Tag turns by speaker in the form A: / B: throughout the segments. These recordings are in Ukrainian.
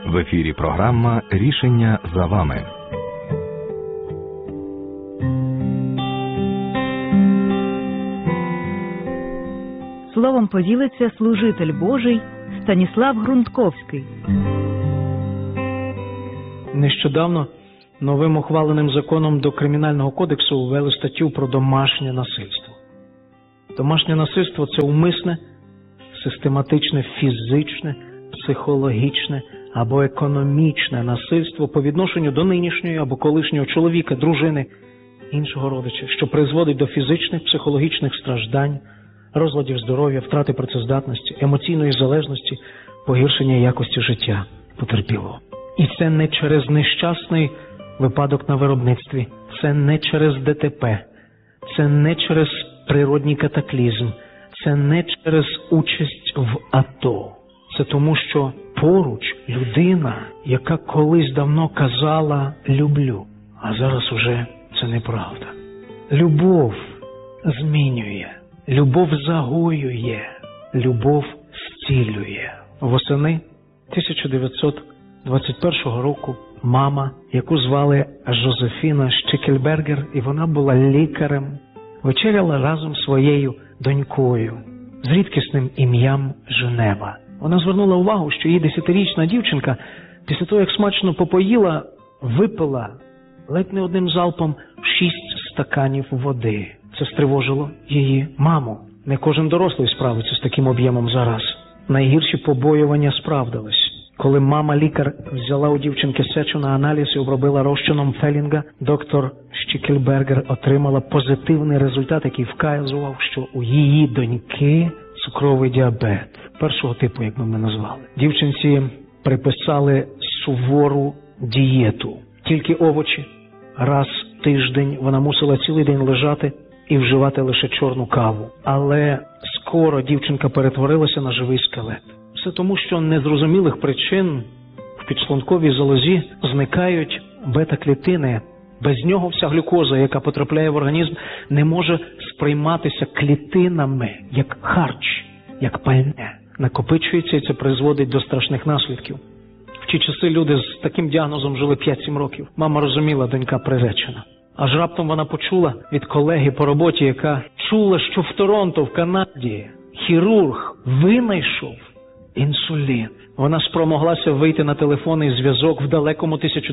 A: В ефірі програма «Рішення за вами».
B: Словом поділиться служитель Божий Станіслав Грунтковський.
C: Нещодавно новим ухваленим законом до Кримінального кодексу ввели статтю про домашнє насильство. Домашнє насильство – це умисне, систематичне, фізичне, психологічне або економічне насильство по відношенню до нинішньої або колишнього чоловіка, дружини, іншого родича, що призводить до фізичних, психологічних страждань, розладів здоров'я, втрати працездатності, емоційної залежності, погіршення якості життя потерпілого. І це не через нещасний випадок на виробництві, це не через ДТП, це не через природній катаклізм, це не через участь в АТО. Це тому, що поруч людина, яка колись давно казала «люблю», а зараз уже це неправда. Любов змінює, любов загоює, любов зцілює. Восени 1921 року мама, яку звали Жозефіна Щекельбергер, і вона була лікарем, вечеряла разом з своєю донькою з рідкісним ім'ям Женева. Вона звернула увагу, що її 10-річна дівчинка після того, як смачно попоїла, випила ледь не одним залпом 6 стаканів води. Це стривожило її маму. Не кожен дорослий справиться з таким об'ємом за раз. Найгірші побоювання справдились. Коли мама-лікар взяла у дівчинки сечу на аналіз і обробила розчином Фелінга, доктор Щекельбергер отримала позитивний результат, який вказував, що у її доньки цукровий діабет. Першого типу, як ми назвали. Дівчинці приписали сувору дієту. Тільки овочі. Раз в тиждень вона мусила цілий день лежати і вживати лише чорну каву. Але скоро дівчинка перетворилася на живий скелет. Все тому, що незрозумілих причин в підшлунковій залозі зникають бета-клітини. Без нього вся глюкоза, яка потрапляє в організм, не може сприйматися клітинами, як харч, як пальне. Накопичується, і це призводить до страшних наслідків. В ті часи люди з таким діагнозом жили 5-7 років. Мама розуміла, донька приречена. Аж раптом вона почула від колеги по роботі, яка чула, що в Торонто, в Канаді, хірург винайшов інсулін. Вона спромоглася вийти на телефонний зв'язок в далекому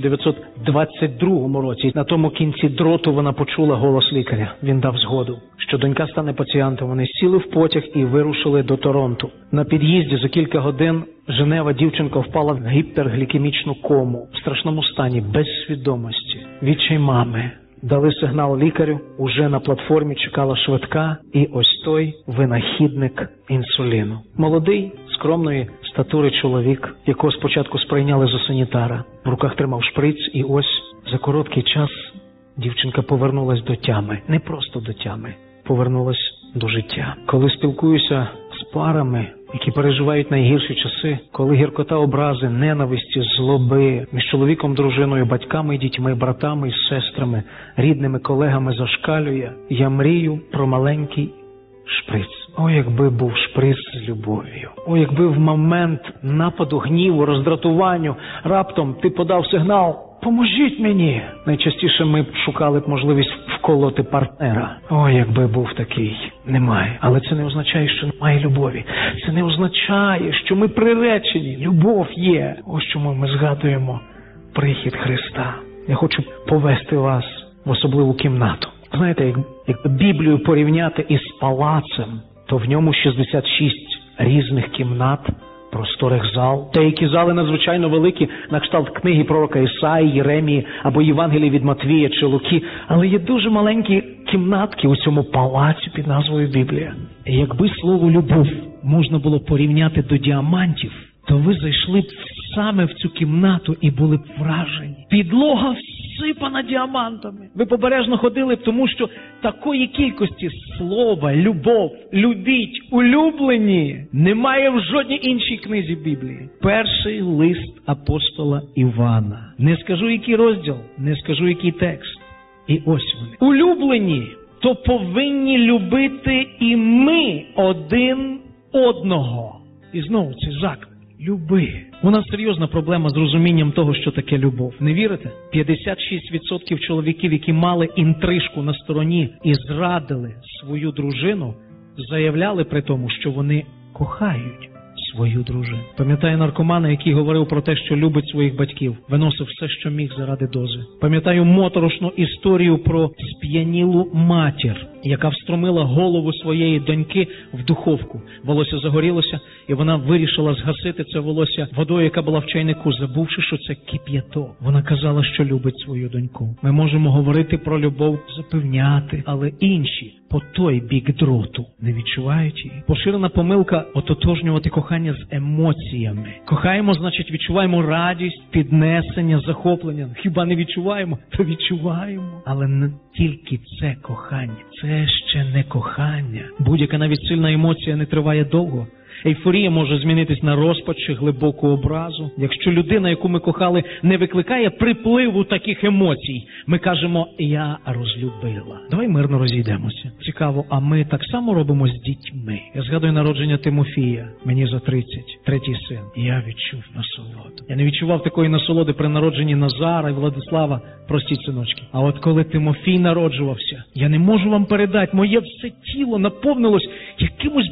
C: 1922 році. На тому кінці дроту вона почула голос лікаря. Він дав згоду, що донька стане пацієнтом. Вони сіли в потяг і вирушили до Торонто. На під'їзді за кілька годин Женева дівчинка впала в гіперглікемічну кому, в страшному стані, без свідомості. Відчай мами. Дали сигнал лікарю, уже на платформі чекала швидка, і ось той винахідник інсуліну. Молодий, скромної статури чоловік, якого спочатку сприйняли за санітара. В руках тримав шприц, і ось за короткий час дівчинка повернулась до тями. Не просто до тями, повернулась до життя. Коли спілкуюся з парами, які переживають найгірші часи, коли гіркота образи, ненависті, злоби між чоловіком, дружиною, батьками, дітьми, братами і сестрами, рідними, колегами зашкалює, я мрію про маленький шприц. О, якби був шприц з любов'ю. О, якби в момент нападу гніву, роздратуванню раптом ти подав сигнал «Поможіть мені!». Найчастіше ми шукали б можливість вколоти партнера. О, якби був такий. Немає. Але це не означає, що немає любові. Це не означає, що ми приречені. Любов є. Ось чому ми згадуємо прихід Христа. Я хочу повести вас в особливу кімнату. Знаєте, як Біблію порівняти із палацем, то в ньому 66 різних кімнат, просторих зал. Деякі зали надзвичайно великі, на кшталт книги пророка Ісаї, Єремії або Євангелії від Матвія чи Луки. Але є дуже маленькі кімнатки у цьому палаці під назвою Біблія. І якби слово «любов» можна було порівняти до діамантів, то ви зайшли б саме в цю кімнату і були б вражені. Підлога всипана діамантами. Ви побережно ходили б, тому що такої кількості слова, любов, любіть, улюблені немає в жодній іншій книзі Біблії. Перший лист апостола Івана. Не скажу, який розділ, не скажу, який текст. І ось вони. Улюблені, то повинні любити і ми один одного. І знову цей заклик. люби. У нас серйозна проблема з розумінням того, що таке любов. Не вірите? 56% чоловіків, які мали інтрижку на стороні і зрадили свою дружину, заявляли при тому, що вони кохають свою дружину. Пам'ятаю наркомана, який говорив про те, що любить своїх батьків, виносив все, що міг заради дози. Пам'ятаю моторошну історію про сп'янілу матір, яка встромила голову своєї доньки в духовку. Волосся загорілося, і вона вирішила згасити це волосся водою, яка була в чайнику, забувши, що це кип'яток. Вона казала, що любить свою доньку. Ми можемо говорити про любов, запевняти, але інші по той бік дроту не відчувають її. Поширена помилка – ототожнювати кохання з емоціями. Кохаємо, значить відчуваємо радість, піднесення, захоплення. Хіба не відчуваємо? То відчуваємо. Але не тільки це кохання. Це ще не кохання. Будь-яка навіть сильна емоція не триває довго. Ейфорія може змінитись на розпач чи глибоку образу. Якщо людина, яку ми кохали, не викликає припливу таких емоцій, ми кажемо «я розлюбила». Давай мирно розійдемося. Цікаво, а ми так само робимо з дітьми. Я згадую народження Тимофія, мені за 30, третій син. І я відчув насолоду. Я не відчував такої насолоди при народженні Назара і Владислава, прості синочки. А от коли Тимофій народжувався, я не можу вам передати, моє все тіло наповнилось якимось